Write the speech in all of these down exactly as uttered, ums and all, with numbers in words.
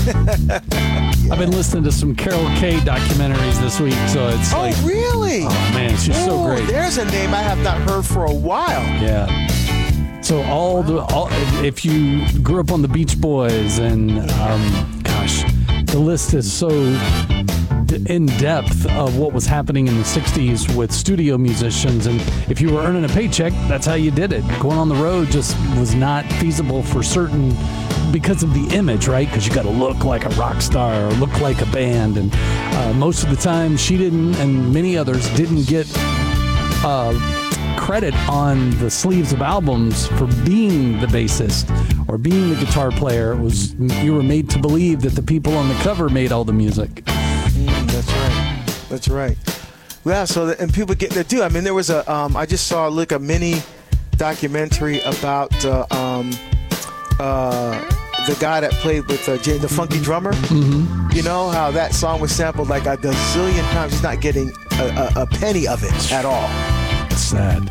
yeah. I've been listening to some Carol Kay documentaries this week, so it's oh, like... Oh, really? Oh, man, she's Ooh, so great. There's a name I have not heard for a while. Yeah. So all the... all if you grew up on the Beach Boys and, um, gosh, the list is so in depth of what was happening in the sixties with studio musicians, and if you were earning a paycheck, that's how you did it. Going on the road just was not feasible for certain because of the image, right? Because you got to look like a rock star or look like a band, and uh, most of the time she didn't, and many others didn't get uh, credit on the sleeves of albums for being the bassist or being the guitar player. It was, you were made to believe that the people on the cover made all the music. Mm, that's right. That's right. Yeah. So the, and people getting to do. I mean, there was a. Um, I just saw like a mini documentary about uh, um, uh, the guy that played with uh, Jay, the funky drummer. Mm-hmm. You know how that song was sampled like a gazillion times. He's not getting a, a, a penny of it at all. It's sad.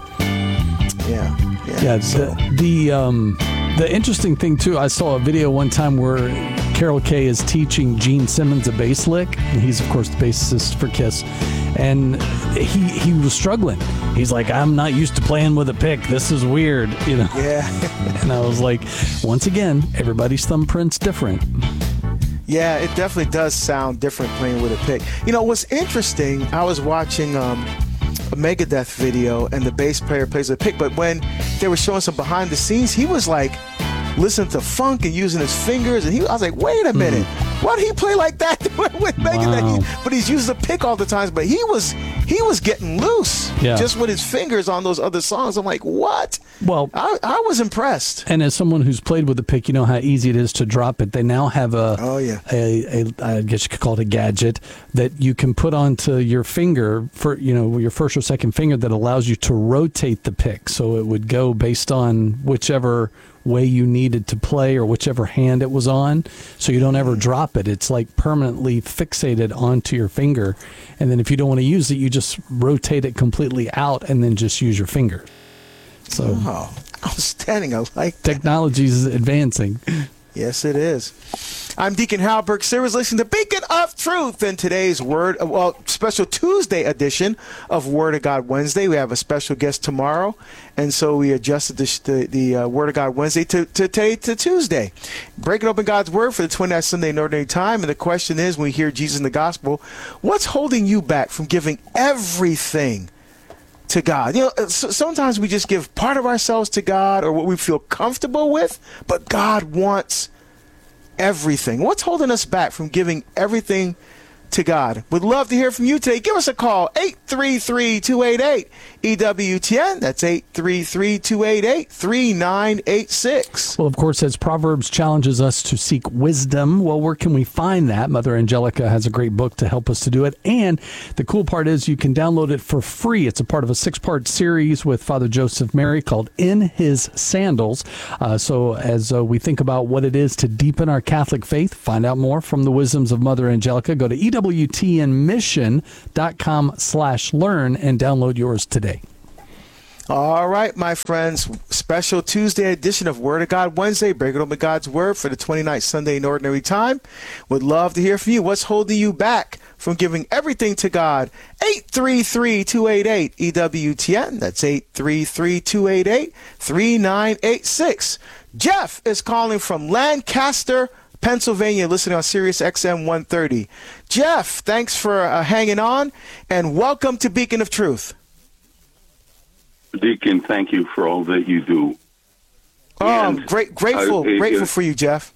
Yeah. Yeah. Yeah. So. The the, um, the interesting thing too, I saw a video one time where Carol Kay is teaching Gene Simmons a bass lick. He's, of course, the bassist for Kiss. And he he was struggling. He's like, I'm not used to playing with a pick. This is weird, you know? Yeah. And I was like, once again, everybody's thumbprint's different. Yeah, it definitely does sound different playing with a pick. You know, what's interesting, I was watching um, a Megadeth video, and the bass player plays a pick, but when they were showing some behind the scenes, he was like, listening to funk and using his fingers, and he, I was like, wait a minute, mm. why did he play like that with Megadeth? Wow. He, but he's using the pick all the times, but he was he was getting loose yeah. just with his fingers on those other songs. I'm like, what? Well, I, I was impressed. And as someone who's played with the pick, you know how easy it is to drop it. They now have a, oh, yeah. a, a I guess you could call it a gadget that you can put onto your finger, for you know, your first or second finger, that allows you to rotate the pick. So it would go based on whichever way you needed to play or whichever hand it was on, so you don't ever drop it. It's like permanently fixated onto your finger, and then if you don't want to use it, you just rotate it completely out and then just use your finger. So oh, outstanding. I like that. Technology is advancing. Yes, it is. I'm Deacon Halberg. Sarah's listening to Beacon of Truth in today's Word, well, special Tuesday edition of Word of God Wednesday. We have a special guest tomorrow, and so we adjusted the the, the uh, Word of God Wednesday to, to, to, to Tuesday. Breaking open God's Word for the twenty-ninth Sunday in Ordinary Time, and the question is, when we hear Jesus in the Gospel, what's holding you back from giving everything to God? You know, sometimes we just give part of ourselves to God or what we feel comfortable with, but God wants everything. What's holding us back from giving everything to God? Would love to hear from you today. Give us a call, eight three three, two eight eight, E W T N. That's eight three three, two eight eight, three nine eight six. Well, of course, as Proverbs challenges us to seek wisdom, well, where can we find that? Mother Angelica has a great book to help us to do it. And the cool part is you can download it for free. It's a part of a six-part series with Father Joseph Mary called In His Sandals. Uh, so as uh, we think about what it is to deepen our Catholic faith, find out more from the wisdoms of Mother Angelica, go to E W T N mission dot com slash learn and download yours today. All right, my friends, special Tuesday edition of Word of God Wednesday, breaking open God's Word for the twenty-ninth Sunday in Ordinary Time. Would love to hear from you. What's holding you back from giving everything to God? eight three three, two eight eight, E W T N. That's eight three three, two eight eight, three nine eight six. Jeff is calling from Lancaster, Pennsylvania, listening on Sirius X M one thirty. Jeff, thanks for uh, hanging on, and welcome to Beacon of Truth. Deacon, thank you for all that you do. Oh, I'm great, grateful, I, grateful if, for you, Jeff.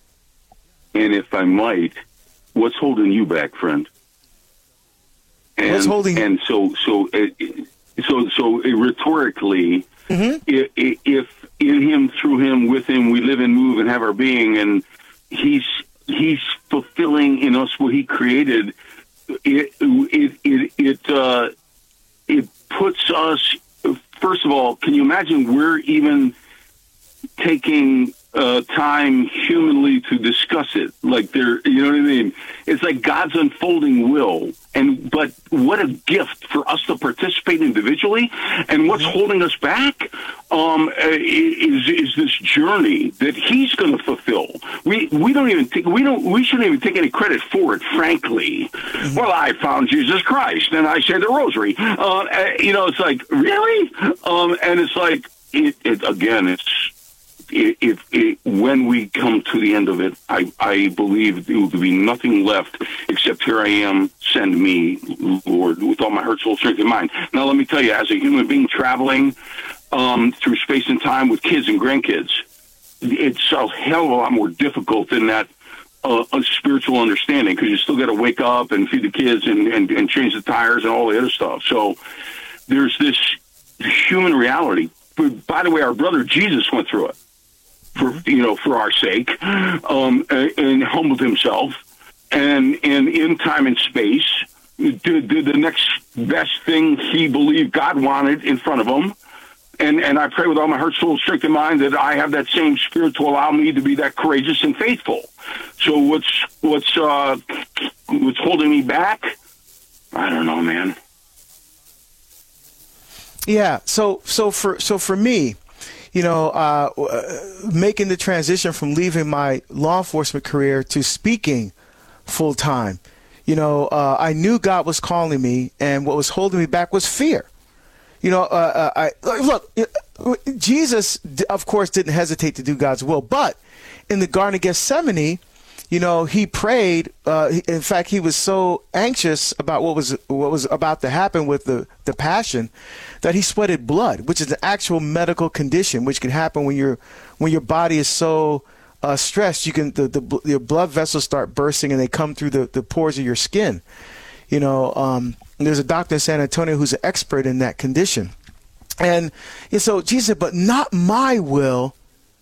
And if I might, what's holding you back, friend? And, what's holding you? And so, so, uh, so, so, uh, rhetorically, mm-hmm. if, if in Him, through Him, with Him, we live and move and have our being, and He's He's fulfilling in us what He created, it it it it, uh, it puts us. First of all, can you imagine we're even taking uh, time humanly to discuss it. Like they're, you know what I mean? It's like God's unfolding will. And, but what a gift for us to participate individually. And what's holding us back, um, is, is this journey that he's going to fulfill. We, we don't even think, we don't, we shouldn't even take any credit for it, frankly. Mm-hmm. Well, I found Jesus Christ and I say the rosary. Uh, you know, it's like, really? Um, and it's like, it, it again, it's, If, if when we come to the end of it, I, I believe there will be nothing left except here I am, send me, Lord, with all my heart, soul, strength, and mind. Now, let me tell you, as a human being traveling um, through space and time with kids and grandkids, it's a hell of a lot more difficult than that uh, a spiritual understanding, because you still got to wake up and feed the kids and, and, and change the tires and all the other stuff. So there's this human reality. But by the way, our brother Jesus went through it. For you know, for our sake, um, and, and humbled himself, and and in time and space did, did the next best thing he believed God wanted in front of him, and and I pray with all my heart, soul, strength, and mind that I have that same spirit to allow me to be that courageous and faithful. So what's what's uh, what's holding me back? I don't know, man. Yeah. So so for so for me. You know, uh, making the transition from leaving my law enforcement career to speaking full time, you know, uh, I knew God was calling me, and what was holding me back was fear. You know, uh, I look, Jesus, of course, didn't hesitate to do God's will, but in the Garden of Gethsemane, you know, he prayed. Uh, in fact, he was so anxious about what was what was about to happen with the, the passion that he sweated blood, which is an actual medical condition, which can happen when your when your body is so uh, stressed. You can the, the your blood vessels start bursting and they come through the, the pores of your skin. You know, um, there's a doctor in San Antonio who's an expert in that condition, and, and so Jesus said, "But not my will,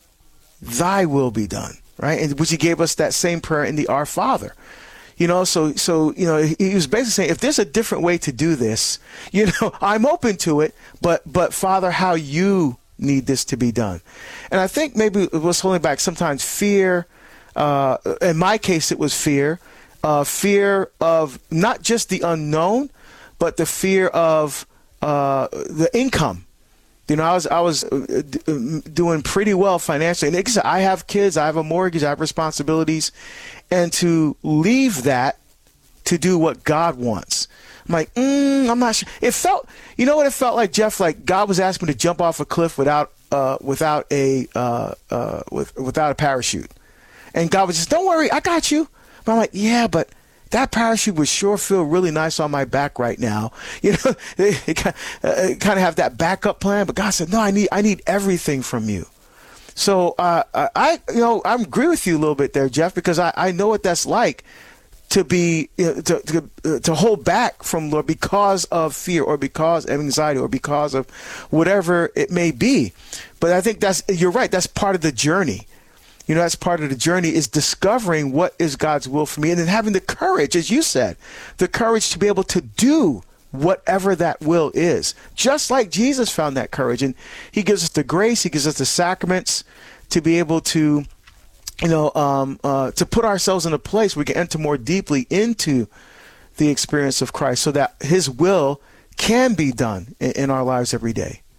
thy will be done." Right, and which he gave us that same prayer in the Our Father, you know. So, so you know, he was basically saying, if there's a different way to do this, you know, I'm open to it. But, but Father, how you need this to be done, and I think maybe it was holding back sometimes fear. Uh, in my case, it was fear, uh, fear of not just the unknown, but the fear of uh, the income. You know, I was I was doing pretty well financially. And I have kids, I have a mortgage, I have responsibilities. And to leave that to do what God wants, I'm like, mm, I'm not sure. It felt, you know what it felt like, Jeff? Like God was asking me to jump off a cliff without uh, without a uh, uh, with, without a parachute. And God was just, don't worry, I got you. But I'm like, yeah, but that parachute would sure feel really nice on my back right now. You know, it, it, uh, it kind of have that backup plan. But God said, no, I need I need everything from you. So uh, I, you know, I agree with you a little bit there, Jeff, because I, I know what that's like to be you know, to to, uh, to hold back from Lord because of fear or because of anxiety or because of whatever it may be. But I think that's you're right. That's part of the journey. You know, that's part of the journey is discovering what is God's will for me and then having the courage, as you said, the courage to be able to do whatever that will is, just like Jesus found that courage. And he gives us the grace, he gives us the sacraments to be able to, you know, um, uh, to put ourselves in a place where we can enter more deeply into the experience of Christ so that his will can be done in, in our lives every day.